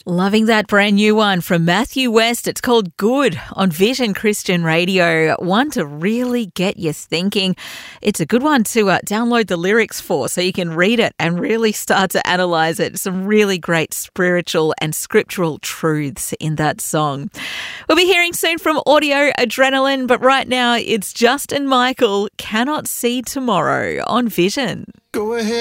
Loving that brand new one from Matthew West. It's called Good on Vision Christian Radio. One to really get you thinking. It's a good one to download the lyrics for so you can read it and really start to analyse it. Some really great spiritual and scriptural truths in that song. We'll be hearing soon from Audio Adrenaline, but right now it's Justin Michael, Cannot See Tomorrow on Vision. Go ahead.